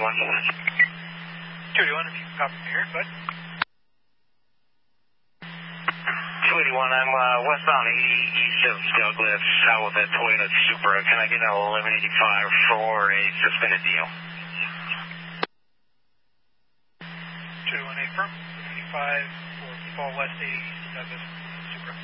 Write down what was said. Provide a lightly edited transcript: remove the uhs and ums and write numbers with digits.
281, if you can copy me here, bud. 281, I'm westbound 80 east of Douglas, south of Toyota Supra. Can I get an 1185 for a suspended deal? 218 firm, 85 for Fall West 80 east of Douglas.